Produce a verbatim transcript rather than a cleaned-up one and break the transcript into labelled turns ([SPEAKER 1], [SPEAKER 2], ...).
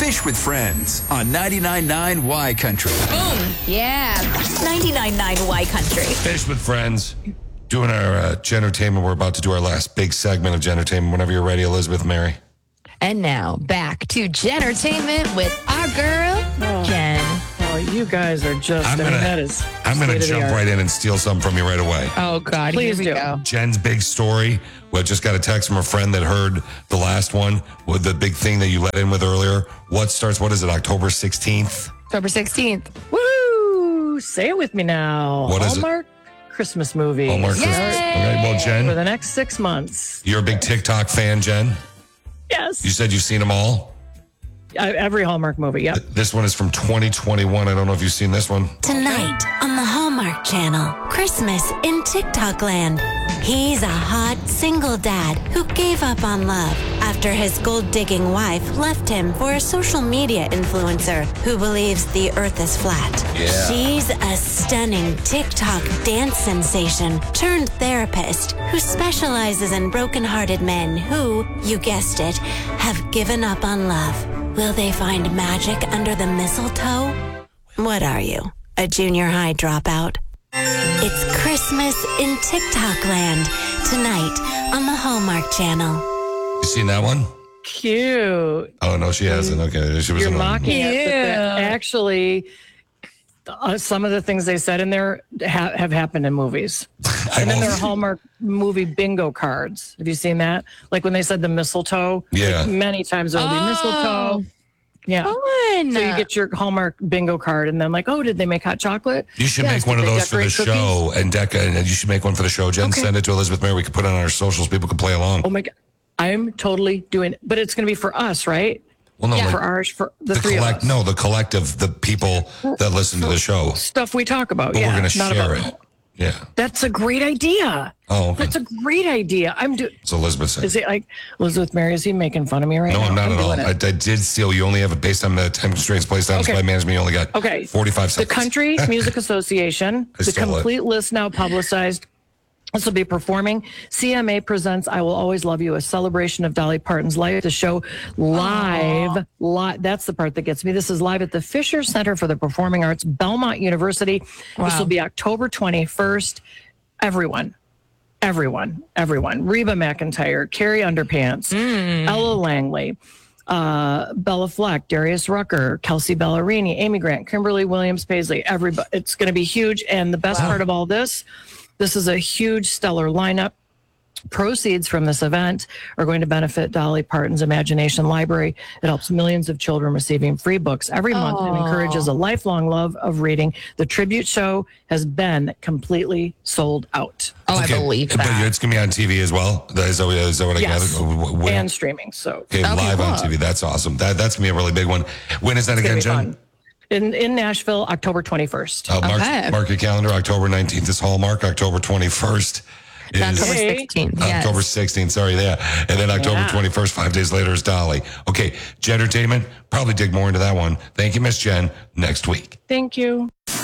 [SPEAKER 1] Fish with Friends on ninety-nine point nine Y Country.
[SPEAKER 2] Boom. Yeah. ninety-nine point nine Y Country.
[SPEAKER 3] Fish with Friends. Doing our uh, Gentertainment. We're about to do our last big segment of Gentertainment. Whenever you're ready, Elizabeth, Mary.
[SPEAKER 2] And now back to Gentertainment with our girl,
[SPEAKER 4] Oh.
[SPEAKER 2] Jen.
[SPEAKER 4] Oh, you guys are just,
[SPEAKER 3] I'm
[SPEAKER 4] I mean,
[SPEAKER 3] gonna-
[SPEAKER 4] that is
[SPEAKER 3] I'm going to jump
[SPEAKER 4] state-of-the-art.
[SPEAKER 3] right in and steal something from you right away.
[SPEAKER 2] Oh, God.
[SPEAKER 4] Please
[SPEAKER 2] here we
[SPEAKER 4] do.
[SPEAKER 2] go.
[SPEAKER 3] Jen's big story. Well, just got a text from a friend that heard the last one with the big thing that you let in with earlier. What starts, what is it, October sixteenth?
[SPEAKER 2] October sixteenth.
[SPEAKER 4] Woo! Say it with me now.
[SPEAKER 3] What is it?
[SPEAKER 4] Hallmark Christmas movie.
[SPEAKER 3] Hallmark Christmas. Okay, well,
[SPEAKER 4] For
[SPEAKER 3] Jen,
[SPEAKER 4] the next six months.
[SPEAKER 3] you're a big TikTok fan, Jen.
[SPEAKER 4] Yes.
[SPEAKER 3] You said you've seen them all.
[SPEAKER 4] I, every Hallmark movie. Yep.
[SPEAKER 3] This one is from twenty twenty-one. I don't know if you've seen this one.
[SPEAKER 5] Tonight on the Hallmark Channel, Christmas in TikTok land. He's a hot single dad who gave up on love after his gold-digging wife left him for a social media influencer who believes the earth is flat.
[SPEAKER 3] Yeah.
[SPEAKER 5] She's a stunning TikTok dance sensation turned therapist who specializes in broken-hearted men who, you guessed it, have given up on love. Will they find magic under the mistletoe? What are you, a junior high dropout? It's Christmas in TikTok land tonight on the Hallmark Channel.
[SPEAKER 3] You seen that one?
[SPEAKER 4] Cute.
[SPEAKER 3] Oh, no, she hasn't. Okay. She was
[SPEAKER 4] You're
[SPEAKER 3] in one.
[SPEAKER 4] mocking it. But that
[SPEAKER 2] Yeah.
[SPEAKER 4] actually, uh, some of the things they said in there ha- have happened in movies.
[SPEAKER 3] I
[SPEAKER 4] And then there are
[SPEAKER 3] won't-
[SPEAKER 4] Hallmark movie bingo cards. Have you seen that? Like when they said the mistletoe.
[SPEAKER 3] Yeah.
[SPEAKER 4] Like many times there will be
[SPEAKER 2] Oh.
[SPEAKER 4] mistletoe. Yeah.
[SPEAKER 2] Fun.
[SPEAKER 4] So you get your Hallmark bingo card, and then like, oh, did they make hot chocolate?
[SPEAKER 3] You should
[SPEAKER 4] Yes.
[SPEAKER 3] make one
[SPEAKER 4] Did
[SPEAKER 3] of
[SPEAKER 4] they
[SPEAKER 3] those for the
[SPEAKER 4] decorate
[SPEAKER 3] show, and Deca, and you should make one for the show. Jen,
[SPEAKER 4] Okay.
[SPEAKER 3] send it to Elizabeth Mary. We can put it on our socials. People can play along.
[SPEAKER 4] Oh my god, I'm totally doing it, but it's going to be for us, right?
[SPEAKER 3] well, no,
[SPEAKER 2] yeah.
[SPEAKER 3] like
[SPEAKER 4] For ours, for the,
[SPEAKER 3] the
[SPEAKER 4] three
[SPEAKER 3] collect,
[SPEAKER 4] of us.
[SPEAKER 3] no, the collective, the people that listen to the show.
[SPEAKER 4] Stuff we talk about.
[SPEAKER 3] But
[SPEAKER 4] yeah,
[SPEAKER 3] we're going to
[SPEAKER 4] not
[SPEAKER 3] share
[SPEAKER 4] about-
[SPEAKER 3] it. Yeah.
[SPEAKER 4] That's a great idea.
[SPEAKER 3] Oh, okay.
[SPEAKER 4] That's a great idea. I'm doing.
[SPEAKER 3] So Elizabeth said.
[SPEAKER 4] Is it like Elizabeth Mary? Is he making fun of me right
[SPEAKER 3] No,
[SPEAKER 4] now?
[SPEAKER 3] I'm not at all.
[SPEAKER 4] doing
[SPEAKER 3] I, I
[SPEAKER 4] it.
[SPEAKER 3] did steal. You only have it based on the time constraints placed on
[SPEAKER 4] Okay.
[SPEAKER 3] by management. You only got
[SPEAKER 4] Okay.
[SPEAKER 3] forty-five
[SPEAKER 4] The
[SPEAKER 3] seconds.
[SPEAKER 4] Country Music Association,
[SPEAKER 3] I
[SPEAKER 4] the
[SPEAKER 3] stole it.
[SPEAKER 4] complete list now publicized. This will be performing. C M A presents I Will Always Love You, a celebration of Dolly Parton's life. The show live. Li- that's the part that gets me. This is live at the Fisher Center for the Performing Arts, Belmont University. This
[SPEAKER 2] Wow.
[SPEAKER 4] will be October twenty-first. Everyone. Everyone, everyone. Reba McEntire, Carrie Underpants, Ella Langley, uh, Bella Fleck, Darius Rucker, Kelsey Ballerini, Amy Grant, Kimberly Williams Paisley. Everybody, it's going to be huge. And the best part of all this, this is a huge, stellar lineup. Proceeds from this event are going to benefit Dolly Parton's Imagination Library. It helps millions of children receiving free books every month and encourages a lifelong love of reading. The tribute show has been completely sold out.
[SPEAKER 2] Oh,
[SPEAKER 3] Okay,
[SPEAKER 2] I believe
[SPEAKER 3] But
[SPEAKER 2] that.
[SPEAKER 3] it's going to be on T V as well. Is that, is that what I
[SPEAKER 4] Yes,
[SPEAKER 3] gathered? Wh- when-
[SPEAKER 4] and streaming. So
[SPEAKER 3] okay,
[SPEAKER 2] Okay,
[SPEAKER 3] live on
[SPEAKER 2] cool.
[SPEAKER 3] T V. That's awesome. That, that's going to be a really big one. When is that
[SPEAKER 4] it's
[SPEAKER 3] again,
[SPEAKER 4] gonna be
[SPEAKER 3] Jen?
[SPEAKER 4] fun. In, in Nashville, October twenty-first.
[SPEAKER 3] Uh, mark,
[SPEAKER 2] Okay.
[SPEAKER 3] mark your calendar. October nineteenth is Hallmark. October twenty-first is
[SPEAKER 2] October
[SPEAKER 4] Hey.
[SPEAKER 2] sixteenth. Yes.
[SPEAKER 3] October sixteenth. Sorry, yeah. And then October
[SPEAKER 4] Yeah.
[SPEAKER 3] twenty-first, five days later, is Dolly. Okay, Gentertainment. Probably dig more into that one. Thank you, Miss Jen. Next week.
[SPEAKER 4] Thank you.